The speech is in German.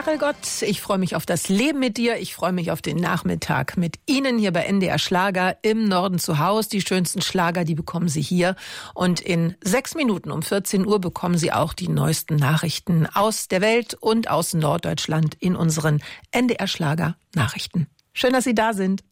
Karel Gott, ich freue mich auf das Leben mit dir. Ich freue mich auf den Nachmittag mit Ihnen hier bei NDR Schlager im Norden zu Hause. Die schönsten Schlager, die bekommen Sie hier. Und in 6 Minuten um 14 Uhr bekommen Sie auch die neuesten Nachrichten aus der Welt und aus Norddeutschland in unseren NDR Schlager Nachrichten. Schön, dass Sie da sind.